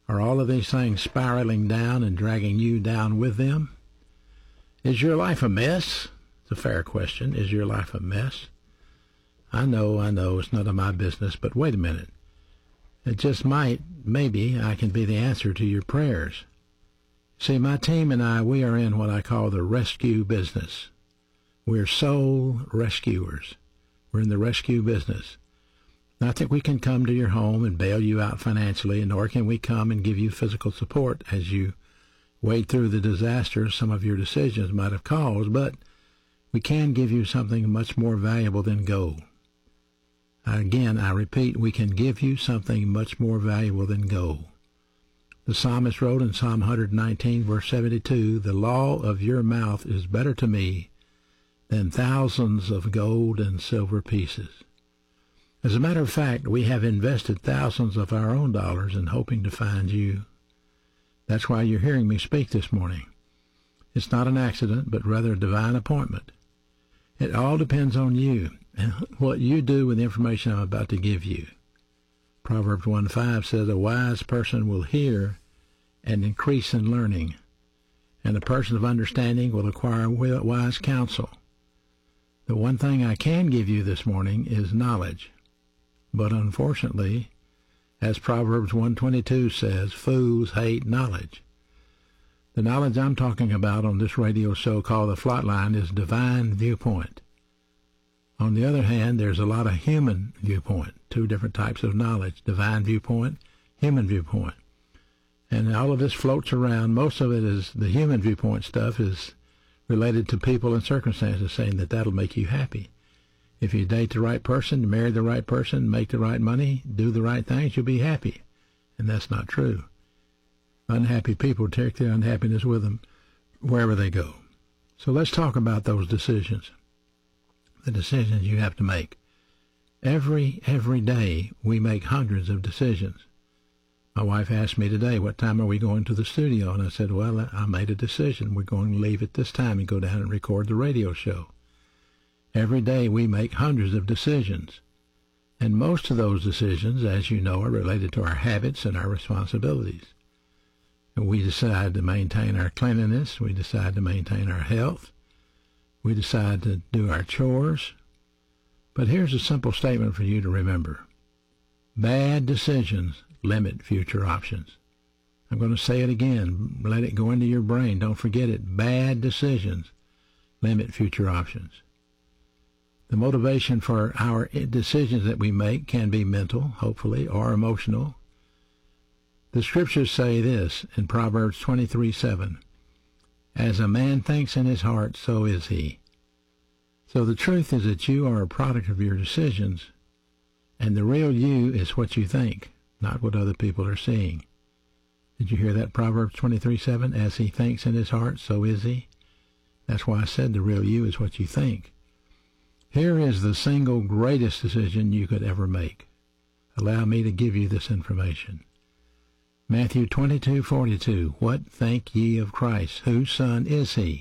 Are all of these things spiraling down and dragging you down with them? Is your life a mess? It's a fair question. Is your life a mess? I know, it's none of my business, but wait a minute. It just might, maybe, I can be the answer to your prayers. See, my team and I, we are in what I call the rescue business. We're soul rescuers. We're in the rescue business. Not that we can come to your home and bail you out financially, nor can we come and give you physical support as you wade through the disasters some of your decisions might have caused, but we can give you something much more valuable than gold. Again, I repeat, we can give you something much more valuable than gold. The psalmist wrote in Psalm 119, verse 72, "The law of your mouth is better to me than thousands of gold and silver pieces." As a matter of fact, we have invested thousands of our own dollars in hoping to find you. That's why you're hearing me speak this morning. It's not an accident, but rather a divine appointment. It all depends on you and what you do with the information I'm about to give you. Proverbs 1:5 says, "A wise person will hear and increase in learning, and a person of understanding will acquire wise counsel." The one thing I can give you this morning is knowledge. But unfortunately, as Proverbs 1:22 says, fools hate knowledge. The knowledge I'm talking about on this radio show called The Flatline is divine viewpoint. On the other hand, there's a lot of human viewpoint, two different types of knowledge, divine viewpoint, human viewpoint. And all of this floats around. Most of it is the human viewpoint stuff is related to people and circumstances, saying that that'll make you happy. If you date the right person, marry the right person, make the right money, do the right things, you'll be happy. And that's not true. Unhappy people take their unhappiness with them wherever they go. So let's talk about those decisions, the decisions you have to make. Every day we make hundreds of decisions. My wife asked me today, what time are we going to the studio? And I said, well, I made a decision. We're going to leave at this time and go down and record the radio show. Every day we make hundreds of decisions. And most of those decisions, as you know, are related to our habits and our responsibilities. And we decide to maintain our cleanliness. We decide to maintain our health. We decide to do our chores. But here's a simple statement for you to remember. Bad decisions limit future options. I'm going to say it again. Let it go into your brain. Don't forget it. Bad decisions limit future options. The motivation for our decisions that we make can be mental, hopefully, or emotional. The scriptures say this in Proverbs 23:7, "As a man thinks in his heart, so is he." So the truth is that you are a product of your decisions, and the real you is what you think, not what other people are seeing. Did you hear that, Proverbs 23:7? As he thinks in his heart, so is he. That's why I said the real you is what you think. Here is the single greatest decision you could ever make. Allow me to give you this information. Matthew 22:42, "What think ye of Christ? Whose son is he?"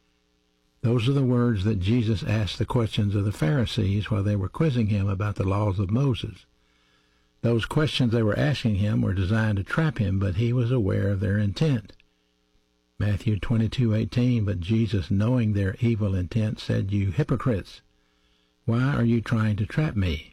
Those are the words that Jesus asked the questions of the Pharisees while they were quizzing him about the laws of Moses. Those questions they were asking him were designed to trap him, but he was aware of their intent. Matthew 22:18, "But Jesus, knowing their evil intent, said, You hypocrites, why are you trying to trap me?"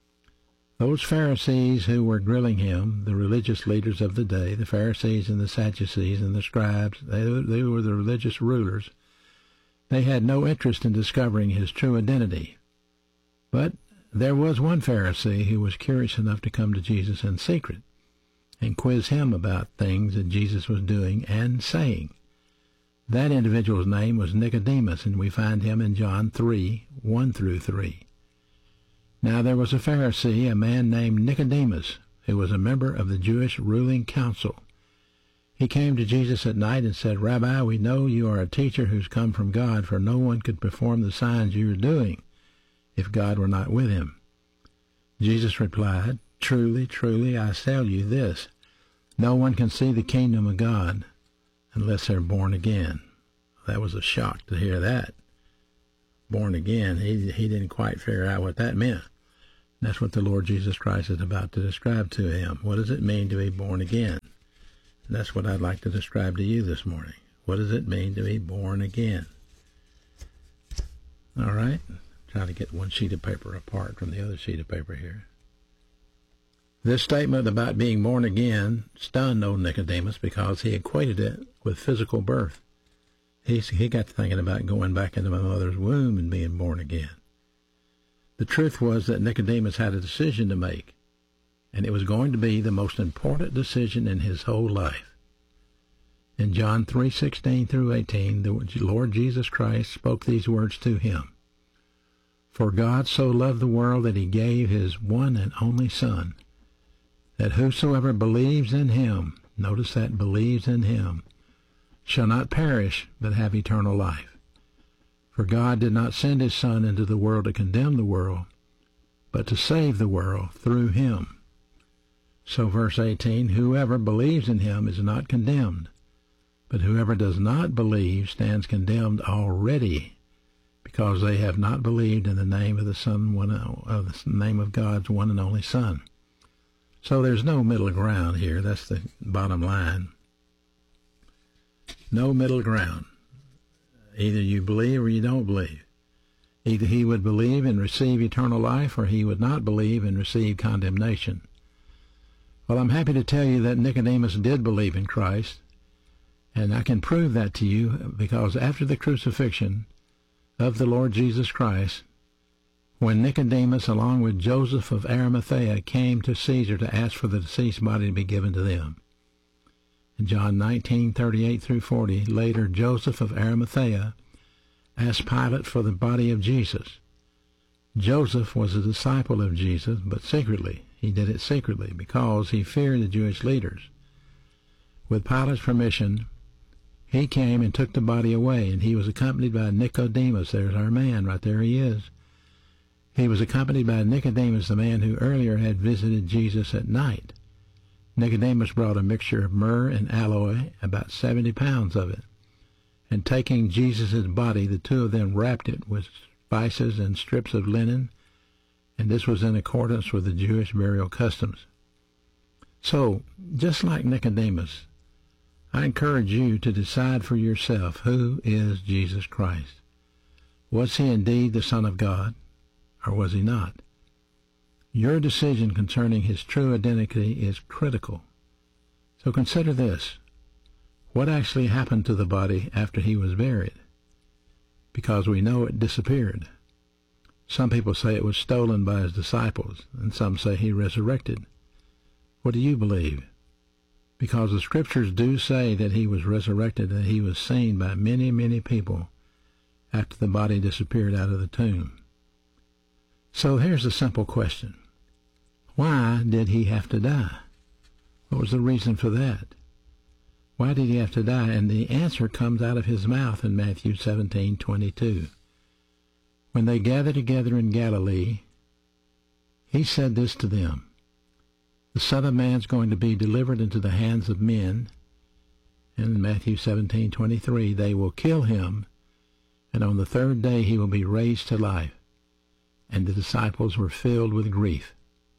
Those Pharisees who were grilling him, the religious leaders of the day, the Pharisees and the Sadducees and the scribes, they were the religious rulers. They had no interest in discovering his true identity. But there was one Pharisee who was curious enough to come to Jesus in secret and quiz him about things that Jesus was doing and saying. That individual's name was Nicodemus, and we find him in John 3:1-3. Now there was a Pharisee, a man named Nicodemus, who was a member of the Jewish ruling council. He came to Jesus at night and said, "Rabbi, we know you are a teacher who's come from God, for no one could perform the signs you are doing if God were not with him." Jesus replied, "Truly, truly, I tell you this, no one can see the kingdom of God unless they're born again." That was a shock to hear that. Born again, he didn't quite figure out what that meant. That's what the Lord Jesus Christ is about to describe to him. What does it mean to be born again? And that's what I'd like to describe to you this morning. What does it mean to be born again? All right. Try to get one sheet of paper apart from the other sheet of paper here. This statement about being born again stunned old Nicodemus because he equated it with physical birth. He got to thinking about going back into my mother's womb and being born again. The truth was that Nicodemus had a decision to make, and it was going to be the most important decision in his whole life. In John 3:16 through 18, the Lord Jesus Christ spoke these words to him. For God so loved the world that he gave his one and only Son, that whosoever believes in him, notice that, believes in him, shall not perish, but have eternal life. For God did not send his Son into the world to condemn the world, but to save the world through him. So verse 18, whoever believes in him is not condemned, but whoever does not believe stands condemned already, because they have not believed in the name of the name of God's one and only Son. So there's no middle ground here. That's the bottom line. No middle ground. Either you believe or you don't believe. Either he would believe and receive eternal life, or he would not believe and receive condemnation. Well, I'm happy to tell you that Nicodemus did believe in Christ, and I can prove that to you because after the crucifixion of the Lord Jesus Christ, when Nicodemus, along with Joseph of Arimathea, came to Caesar to ask for the deceased body to be given to them. In John 19:38 through 40, later Joseph of Arimathea asked Pilate for the body of Jesus. Joseph was a disciple of Jesus, but secretly. He did it secretly because he feared the Jewish leaders. With Pilate's permission, he came and took the body away, and he was accompanied by Nicodemus. There's our man, right there he is. He was accompanied by Nicodemus, the man who earlier had visited Jesus at night. Nicodemus brought a mixture of myrrh and aloe, about 70 pounds of it. And taking Jesus' body, the two of them wrapped it with spices and strips of linen, and this was in accordance with the Jewish burial customs. So, just like Nicodemus, I encourage you to decide for yourself, who is Jesus Christ? Was he indeed the Son of God, or was he not? Your decision concerning his true identity is critical. So consider this. What actually happened to the body after he was buried? Because we know it disappeared. Some people say it was stolen by his disciples, and some say he resurrected. What do you believe? Because the Scriptures do say that he was resurrected, and he was seen by many, many people after the body disappeared out of the tomb. So here's a simple question. Why did he have to die? What was the reason for that? Why did he have to die? And the answer comes out of his mouth in Matthew 17:22. When they gathered together in Galilee, he said this to them, the Son of Man's going to be delivered into the hands of men. And in Matthew 17:23, they will kill him, and on the third day he will be raised to life. And the disciples were filled with grief.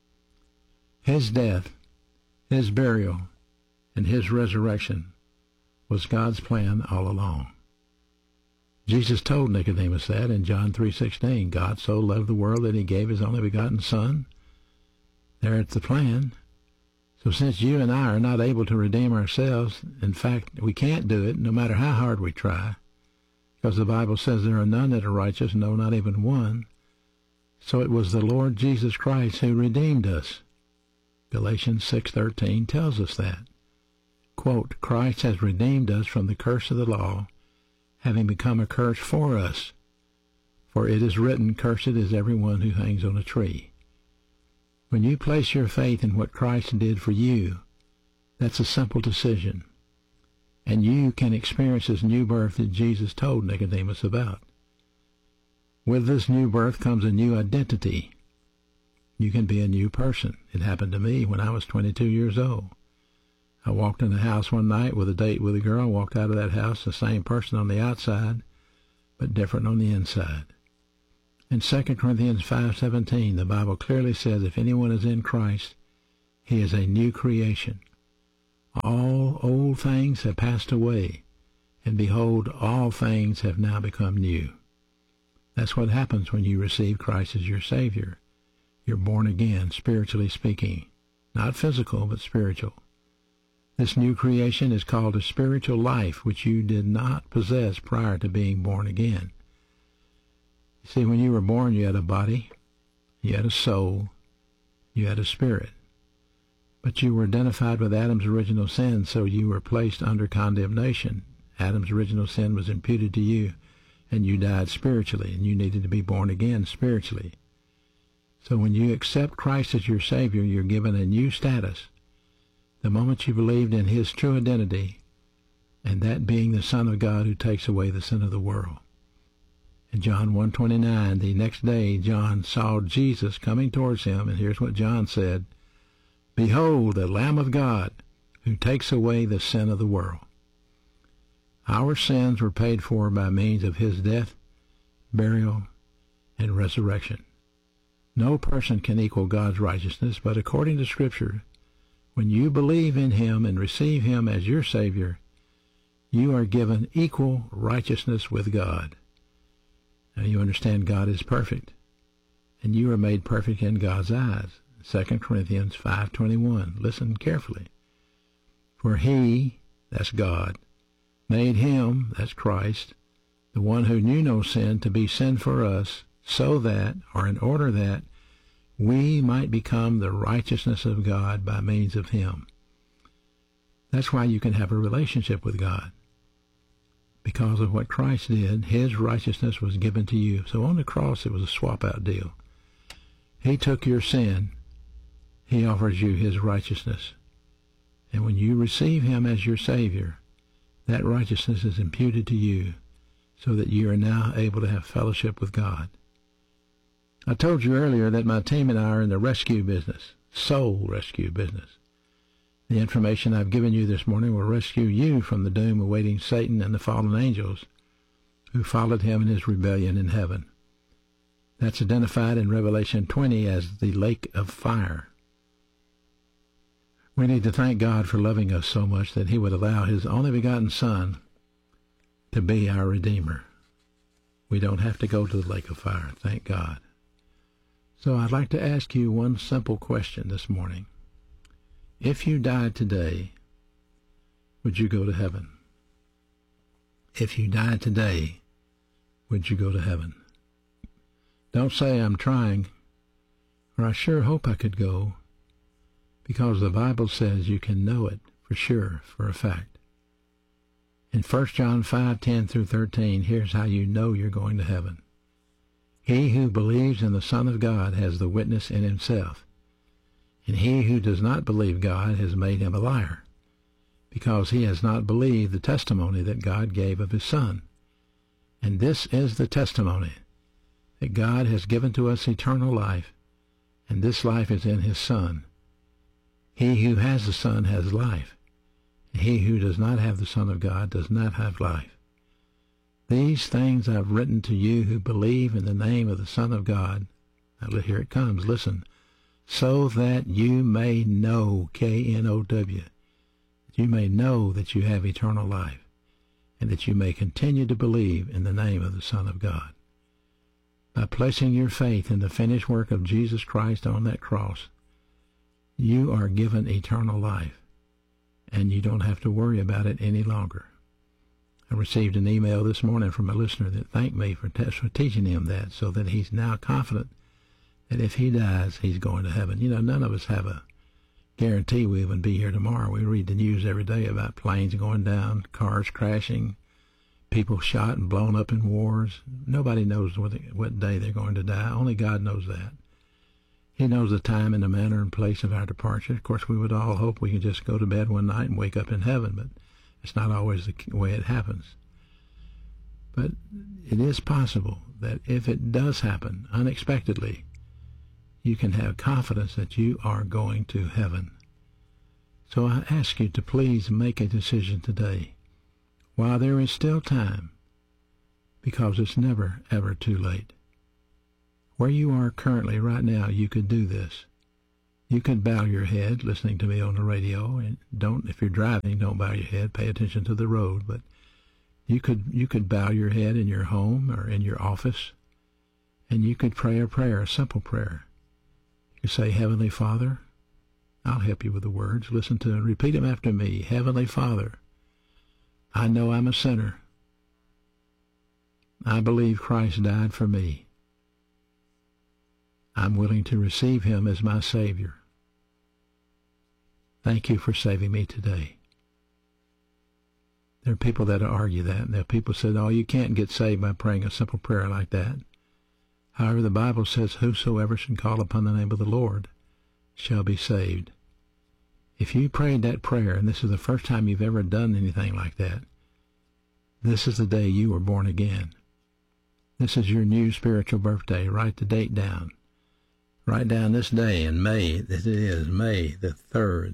His death, his burial, and his resurrection was God's plan all along. Jesus told Nicodemus that in John 3:16, God so loved the world that he gave his only begotten Son. There's the plan. So since you and I are not able to redeem ourselves, in fact, we can't do it no matter how hard we try, because the Bible says there are none that are righteous, no, not even one. So it was the Lord Jesus Christ who redeemed us. Galatians 6:13 tells us that. Quote, Christ has redeemed us from the curse of the law, having become a curse for us. For it is written, cursed is everyone who hangs on a tree. When you place your faith in what Christ did for you, that's a simple decision. And you can experience this new birth that Jesus told Nicodemus about. With this new birth comes a new identity. You can be a new person. It happened to me when I was 22 years old. I walked in a house one night with a date with a girl, walked out of that house the same person on the outside, but different on the inside. In 2 Corinthians 5:17, the Bible clearly says if anyone is in Christ, he is a new creation. All old old things have passed away, and behold, all things have now become new. That's what happens when you receive Christ as your Savior. You're born again, spiritually speaking. Not physical, but spiritual. This new creation is called a spiritual life, which you did not possess prior to being born again. You see, when you were born, you had a body, you had a soul, you had a spirit. But you were identified with Adam's original sin, so you were placed under condemnation. Adam's original sin was imputed to you, and you died spiritually, and you needed to be born again spiritually. So when you accept Christ as your Savior, you're given a new status. The moment you believed in his true identity, and that being the Son of God who takes away the sin of the world. In John 1:29, the next day John saw Jesus coming towards him, and here's what John said, "Behold, the Lamb of God, who takes away the sin of the world." Our sins were paid for by means of his death, burial, and resurrection. No person can equal God's righteousness, but according to Scripture, when you believe in him and receive him as your Savior, you are given equal righteousness with God. Now you understand God is perfect, and you are made perfect in God's eyes. 2 Corinthians 5:21. Listen carefully. For he, that's God, made him, that's Christ, the one who knew no sin, to be sin for us, so that, or in order that, we might become the righteousness of God by means of him. That's why you can have a relationship with God. Because of what Christ did, his righteousness was given to you. So on the cross, it was a swap-out deal. He took your sin. He offers you his righteousness. And when you receive him as your Savior, that righteousness is imputed to you so that you are now able to have fellowship with God. I told you earlier that my team and I are in the rescue business, soul rescue business. The information I've given you this morning will rescue you from the doom awaiting Satan and the fallen angels who followed him in his rebellion in heaven. That's identified in Revelation 20 as the lake of fire. We need to thank God for loving us so much that he would allow his only begotten Son to be our Redeemer. We don't have to go to the lake of fire, thank God. So I'd like to ask you one simple question this morning. If you died today, would you go to heaven? If you died today, would you go to heaven? Don't say I'm trying, or I sure hope I could go, because the Bible says you can know it for sure, for a fact. In 1 John 5:10 through 13, here's how you know you're going to heaven. He who believes in the Son of God has the witness in himself, and he who does not believe God has made him a liar, because he has not believed the testimony that God gave of his Son. And this is the testimony, that God has given to us eternal life, and this life is in his Son. He who has the Son has life, and he who does not have the Son of God does not have life. These things I've written to you who believe in the name of the Son of God. Now here it comes, listen. So that you may know, K-N-O-W, that you may know that you have eternal life, and that you may continue to believe in the name of the Son of God. By placing your faith in the finished work of Jesus Christ on that cross, you are given eternal life, and you don't have to worry about it any longer. I received an email this morning from a listener that thanked me for teaching him that, so that he's now confident that if he dies, he's going to heaven. You know, none of us have a guarantee we will be here tomorrow. We read the news every day about planes going down, cars crashing, people shot and blown up in wars. Nobody knows what day they're going to die. Only God knows that. He knows the time and the manner and place of our departure. Of course, we would all hope we could just go to bed one night and wake up in heaven, but it's not always the way it happens. But it is possible that if it does happen unexpectedly, you can have confidence that you are going to heaven. So I ask you to please make a decision today, while there is still time, because it's never, ever too late. Where you are currently right now, you could do this. You could bow your head listening to me on the radio, and if you're driving, don't bow your head. Pay attention to the road. But you could bow your head in your home or in your office, and you could pray a prayer, a simple prayer. You say, Heavenly Father, I'll help you with the words. Listen to and repeat them after me. Heavenly Father, I know I'm a sinner. I believe Christ died for me. I'm willing to receive him as my Savior. Thank you for saving me today. There are people that argue that. And there are people that say, oh, you can't get saved by praying a simple prayer like that. However, the Bible says, whosoever should call upon the name of the Lord shall be saved. If you prayed that prayer, and this is the first time you've ever done anything like that, this is the day you were born again. This is your new spiritual birthday. Write the date down. Write down this day in May. It is May the 3rd,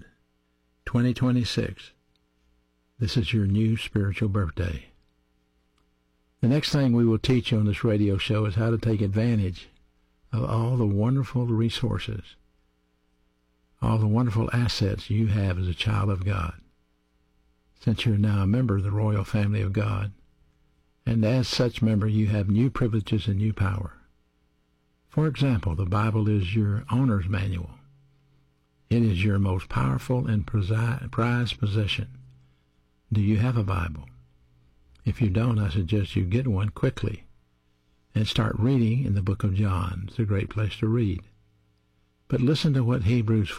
2026. This is your new spiritual birthday. The next thing we will teach you on this radio show is how to take advantage of all the wonderful resources, all the wonderful assets you have as a child of God, since you're now a member of the royal family of God. And as such member, you have new privileges and new power. For example, the Bible is your owner's manual. It is your most powerful and prized possession. Do you have a Bible? If you don't, I suggest you get one quickly and start reading in the book of John. It's a great place to read. But listen to what Hebrews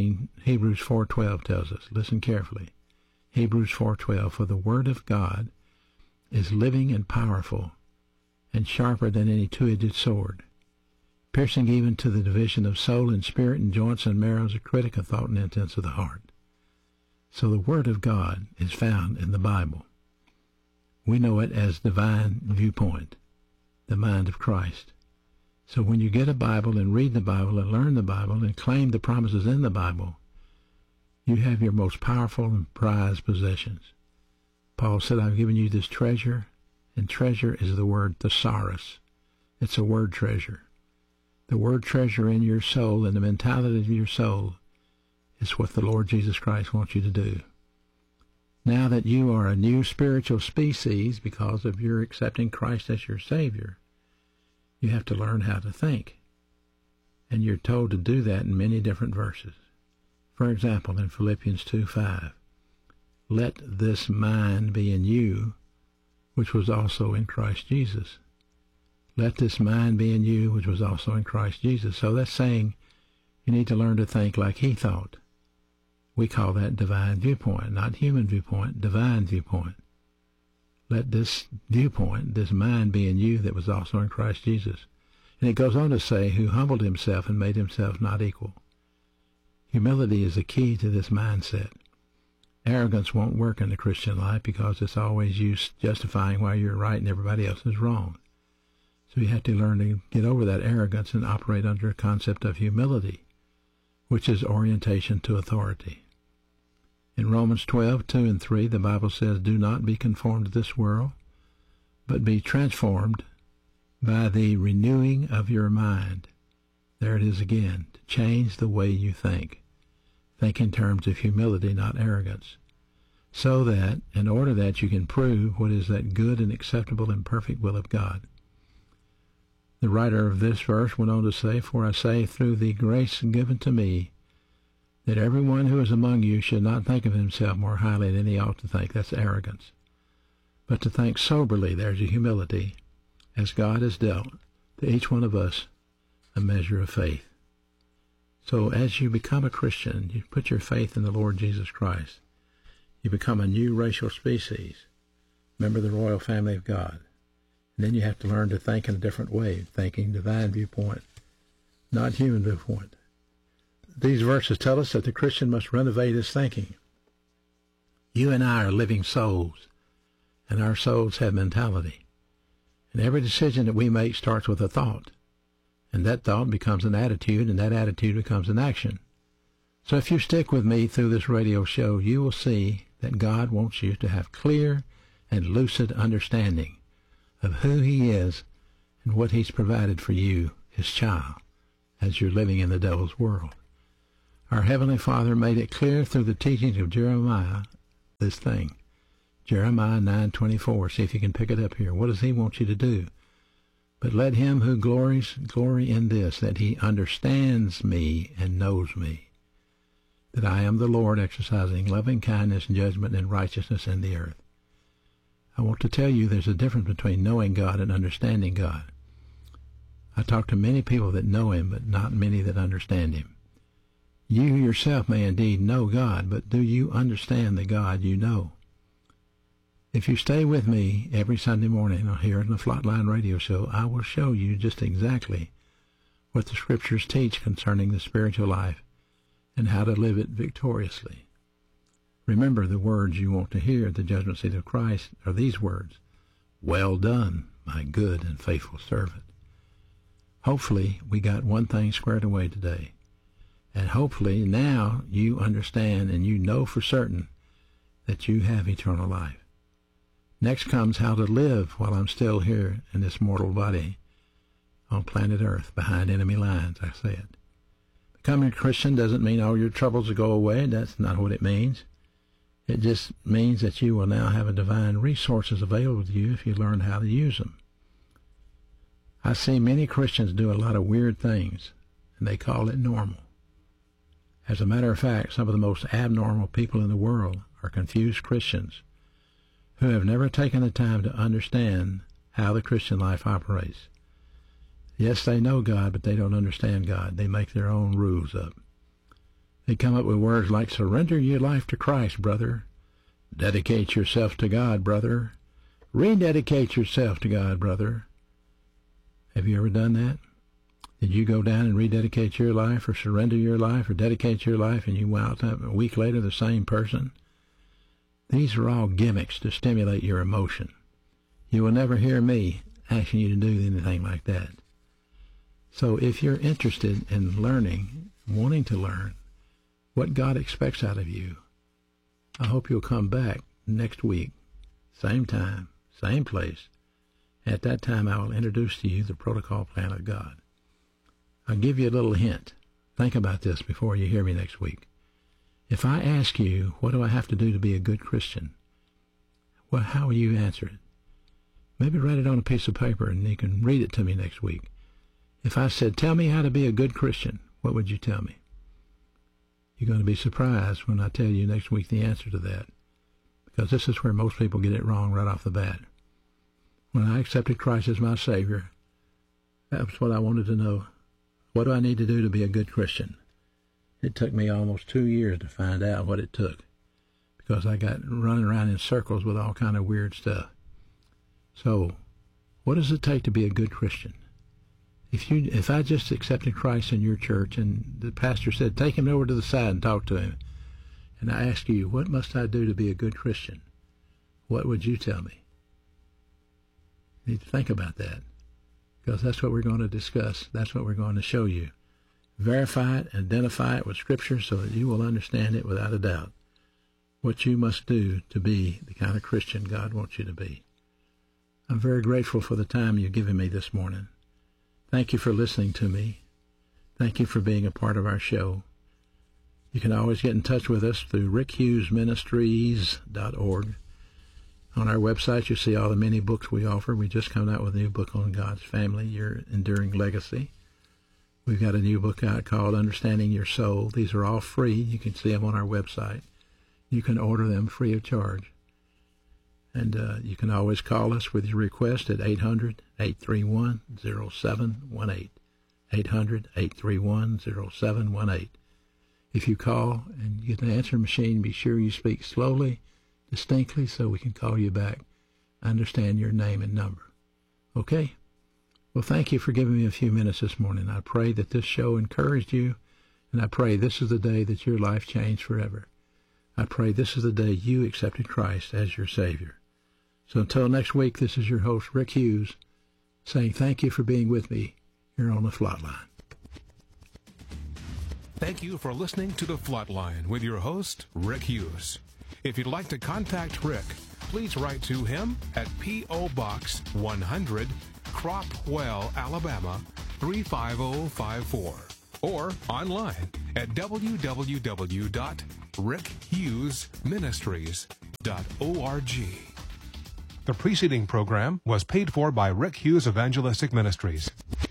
4:12 tells us. Listen carefully. Hebrews 4:12, for the word of God is living and powerful and sharper than any two-edged sword, piercing even to the division of soul and spirit and joints and marrow, a critic of thought and intents of the heart. So the Word of God is found in the Bible. We know it as divine viewpoint, the mind of Christ. So when you get a Bible and read the Bible and learn the Bible and claim the promises in the Bible, you have your most powerful and prized possessions. Paul said, I've given you this treasure, and treasure is the word thesaurus. It's a word treasure. The word treasure in your soul and the mentality of your soul is what the Lord Jesus Christ wants you to do. Now that you are a new spiritual species because of your accepting Christ as your Savior, you have to learn how to think. And you're told to do that in many different verses. For example, in Philippians 2:5, let this mind be in you, which was also in Christ Jesus. Let this mind be in you, which was also in Christ Jesus. So that's saying you need to learn to think like he thought. We call that divine viewpoint, not human viewpoint, divine viewpoint. Let this viewpoint, this mind be in you that was also in Christ Jesus. And it goes on to say, who humbled himself and made himself not equal. Humility is the key to this mindset. Arrogance won't work in the Christian life because it's always you justifying why you're right and everybody else is wrong. So you have to learn to get over that arrogance and operate under a concept of humility, which is orientation to authority. In Romans 12:2-3, the Bible says, do not be conformed to this world, but be transformed by the renewing of your mind. There it is again, to change the way you think. Think in terms of humility, not arrogance. So that, in order that you can prove what is that good and acceptable and perfect will of God. The writer of this verse went on to say, for I say, through the grace given to me, that everyone who is among you should not think of himself more highly than he ought to think. That's arrogance. But to think soberly, there's a humility, as God has dealt to each one of us a measure of faith. So as you become a Christian, you put your faith in the Lord Jesus Christ. You become a new racial species, member of the royal family of God. And then you have to learn to think in a different way, thinking divine viewpoint, not human viewpoint. These verses tell us that the Christian must renovate his thinking. You and I are living souls, and our souls have mentality. And every decision that we make starts with a thought. And that thought becomes an attitude, and that attitude becomes an action. So if you stick with me through this radio show, you will see that God wants you to have clear and lucid understanding of who he is and what he's provided for you, his child, as you're living in the devil's world. Our Heavenly Father made it clear through the teachings of Jeremiah, this thing. Jeremiah 9:24. See if you can pick it up here. What does he want you to do? But let him who glories glory in this, that he understands me and knows me, that I am the Lord, exercising loving kindness, judgment, and righteousness in the earth. I want to tell you there's a difference between knowing God and understanding God. I talk to many people that know him, but not many that understand him. You yourself may indeed know God, but do you understand the God you know? If you stay with me every Sunday morning here on the Flatline Radio Show, I will show you just exactly what the Scriptures teach concerning the spiritual life and how to live it victoriously. Remember, the words you want to hear at the judgment seat of Christ are these words: "Well done, my good and faithful servant." Hopefully, we got one thing squared away today. And hopefully now you understand and you know for certain that you have eternal life. Next comes how to live while I'm still here in this mortal body on planet Earth, behind enemy lines, I say it. Becoming a Christian doesn't mean all your troubles will go away. That's not what it means. It just means that you will now have a divine resources available to you if you learn how to use them. I see many Christians do a lot of weird things, and they call it normal. As a matter of fact, some of the most abnormal people in the world are confused Christians who have never taken the time to understand how the Christian life operates. Yes, they know God, but they don't understand God. They make their own rules up. They come up with words like, surrender your life to Christ, brother. Dedicate yourself to God, brother. Rededicate yourself to God, brother. Have you ever done that? Did you go down and rededicate your life or surrender your life or dedicate your life and you wound up a week later the same person? These are all gimmicks to stimulate your emotion. You will never hear me asking you to do anything like that. So if you're interested in learning, wanting to learn what God expects out of you, I hope you'll come back next week, same time, same place. At that time, I will introduce to you the protocol plan of God. I'll give you a little hint. Think about this before you hear me next week. If I ask you, what do I have to do to be a good Christian? Well, how will you answer it? Maybe write it on a piece of paper and you can read it to me next week. If I said, tell me how to be a good Christian, what would you tell me? You're going to be surprised when I tell you next week the answer to that, because this is where most people get it wrong right off the bat. When I accepted Christ as my Savior, that was what I wanted to know. What do I need to do to be a good Christian? It took me almost 2 years to find out what it took, because I got running around in circles with all kind of weird stuff. So, what does it take to be a good Christian? If I just accepted Christ in your church and the pastor said, take him over to the side and talk to him, and I ask you, what must I do to be a good Christian? What would you tell me? You need to think about that, because that's what we're going to discuss. That's what we're going to show you. Verify it, identify it with Scripture so that you will understand it without a doubt, what you must do to be the kind of Christian God wants you to be. I'm very grateful for the time you've given me this morning. Thank you for listening to me. Thank you for being a part of our show. You can always get in touch with us through rickhughesministries.org. On our website, you see all the many books we offer. We just come out with a new book on God's family, Your Enduring Legacy. We've got a new book out called Understanding Your Soul. These are all free. You can see them on our website. You can order them free of charge. And you can always call us with your request at 800-831-0718. 800-831-0718. If you call and you get an answering machine, be sure you speak slowly, distinctly, so we can call you back. Understand your name and number. Okay? Well, thank you for giving me a few minutes this morning. I pray that this show encouraged you, and I pray this is the day that your life changed forever. I pray this is the day you accepted Christ as your Savior. So until next week, this is your host, Rick Hughes, saying thank you for being with me here on the Flatline. Thank you for listening to The Flatline with your host, Rick Hughes. If you'd like to contact Rick, please write to him at P.O. Box 100, Cropwell, Alabama, 35054. or online at www.rickhughesministries.org. The preceding program was paid for by Rick Hughes Evangelistic Ministries.